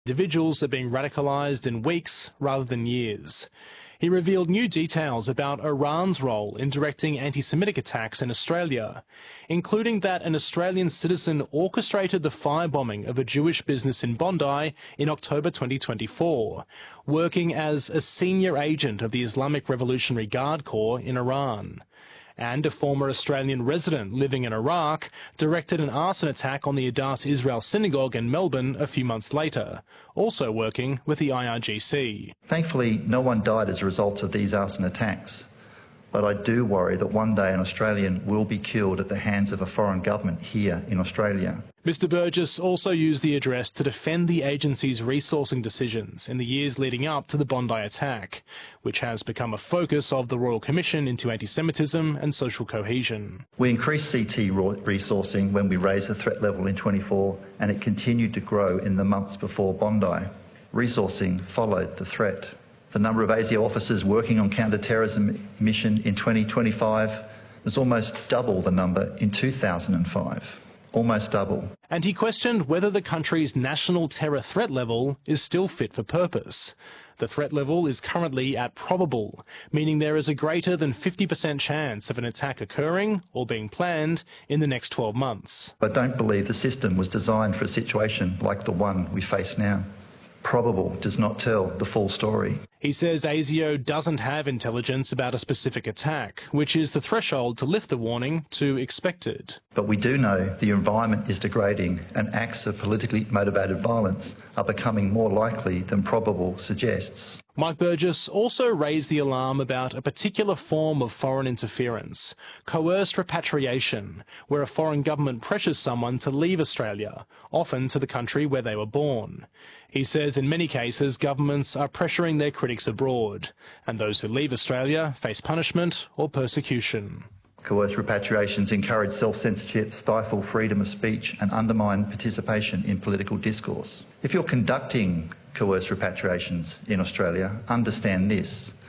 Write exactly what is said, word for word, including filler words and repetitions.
Individuals are being radicalised in weeks rather than years. He revealed new details about Iran's role in directing anti-Semitic attacks in Australia, including that an Australian citizen orchestrated the firebombing of a Jewish business in Bondi in October twenty twenty-four, working as a senior agent of the Islamic Revolutionary Guard Corps in Iran. And a former Australian resident living in Iraq directed an arson attack on the Adass Israel Synagogue in Melbourne a few months later, also working with the I R G C. Thankfully, no one died as a result of these arson attacks, but I do worry that one day an Australian will be killed at the hands of a foreign government here in Australia. Mister Burgess also used the address to defend the agency's resourcing decisions in the years leading up to the Bondi attack, which has become a focus of the Royal Commission into Anti-Semitism and Social Cohesion. We increased C T resourcing when we raised the threat level in twenty-four, and it continued to grow in the months before Bondi. Resourcing followed the threat. The number of A S I O officers working on counter-terrorism mission in twenty twenty-five was almost double the number in two thousand five. Almost double. And he questioned whether the country's national terror threat level is still fit for purpose. The threat level is currently at probable, meaning there is a greater than fifty percent chance of an attack occurring or being planned in the next twelve months. I don't believe the system was designed for a situation like the one we face now. Probable does not tell the full story. He says A S I O doesn't have intelligence about a specific attack, which is the threshold to lift the warning to expected. But we do know the environment is degrading and acts of politically motivated violence are becoming more likely than probable suggests. Mike Burgess also raised the alarm about a particular form of foreign interference, coerced repatriation, where a foreign government pressures someone to leave Australia, often to the country where they were born. He says in many cases governments are pressuring their critics abroad, and those who leave Australia face punishment or persecution. Coerced repatriations encourage self-censorship, stifle freedom of speech and undermine participation in political discourse. If you're conducting coerced repatriations in Australia, understand this.